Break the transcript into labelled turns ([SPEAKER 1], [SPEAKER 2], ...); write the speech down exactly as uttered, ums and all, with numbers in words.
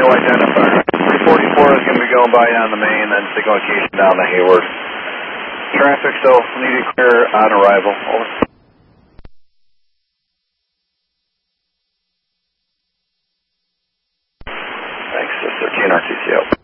[SPEAKER 1] no identifier. three forty-four is going to be going by on the main, then signal location down to Hayward. Traffic still needed clear on arrival. Over. Thanks, thirteen R T C out.